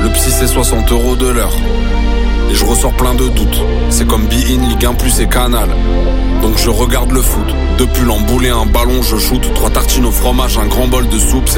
Le psy c'est 60€ de l'heure. Et je ressors plein de doutes. C'est comme Be-In, Ligue 1 plus et Canal. Donc je regarde le foot. Deux pulls emboulés, un ballon, je shoot. 3 tartines au fromage, un grand bol de soupe.